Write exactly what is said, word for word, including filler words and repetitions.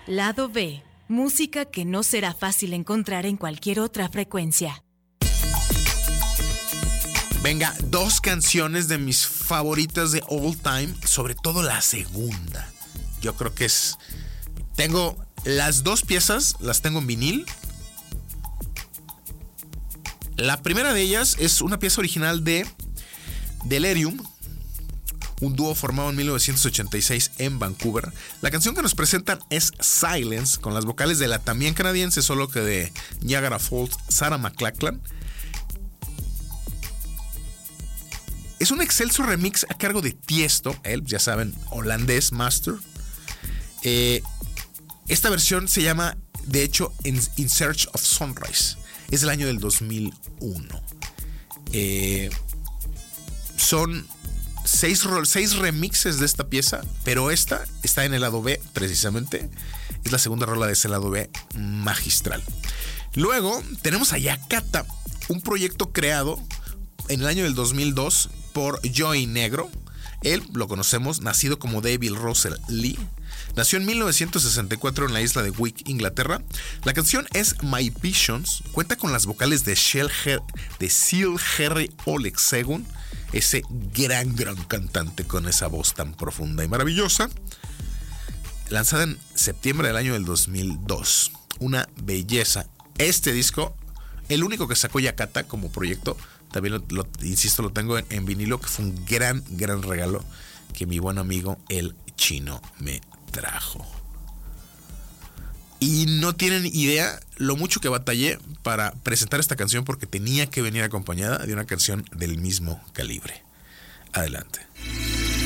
Lado B, música que no será fácil encontrar en cualquier otra frecuencia. Venga, dos canciones de mis favoritas de all time, sobre todo la segunda. Yo creo que es... Tengo las dos piezas, las tengo en vinil. La primera de ellas es una pieza original de Delirium, un dúo formado en mil novecientos ochenta y seis en Vancouver. La canción que nos presentan es Silence, con las vocales de la también canadiense, solo que de Niagara Falls, Sarah McLachlan. Es un excelso remix a cargo de Tiesto, él, ya saben, holandés, master. Eh, esta versión se llama, de hecho, In, In Search of Sunrise. Es del año del dos mil uno. Eh, son seis, seis remixes de esta pieza, pero esta está en el lado B, precisamente. Es la segunda rola de ese lado B magistral. Luego tenemos a Yakata, un proyecto creado en el año del dos mil dos por Joey Negro. Él lo conocemos, nacido como David Russell Lee. Nació en mil novecientos sesenta y cuatro en la isla de Wick, Inglaterra. La canción es My Visions. Cuenta con las vocales de, Shell Her- de Seal Harry Oleksegun, ese gran, gran cantante con esa voz tan profunda y maravillosa. Lanzada en septiembre del año del dos mil dos. Una belleza. Este disco, el único que sacó Yakata como proyecto, también lo, lo, insisto, lo tengo en, en vinilo, que fue un gran, gran regalo que mi buen amigo el Chino me trajo. Y no tienen idea lo mucho que batallé para presentar esta canción, porque tenía que venir acompañada de una canción del mismo calibre. Adelante.